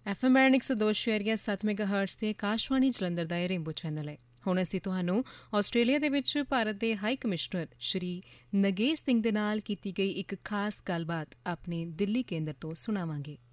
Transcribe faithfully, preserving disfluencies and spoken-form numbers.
F M band ਇੱਕ ਸੌ ਦੋ ਸ਼ੇਰੀਆ ਸੱਤ ਮੈਗਾਹਰਟਜ਼ ਤੇ ਆਕਾਸ਼ਵਾਣੀ ਜਲੰਧਰ ਦਾ ਇਹ ਰੇਨਬੋ ਚੈਨਲ ਹੈ। ਹੁਣ ਅਸੀਂ ਤੁਹਾਨੂੰ ਆਸਟ੍ਰੇਲੀਆ ਦੇ ਵਿੱਚ ਭਾਰਤ ਦੇ ਹਾਈ ਕਮਿਸ਼ਨਰ ਸ਼੍ਰੀ ਨਗੇਸ਼ ਸਿੰਘ ਦੇ ਨਾਲ ਕੀਤੀ ਗਈ ਇੱਕ ਖਾਸ ਗੱਲਬਾਤ ਆਪਣੇ ਦਿੱਲੀ ਕੇਂਦਰ ਤੋਂ ਸੁਣਾਵਾਂਗੇ।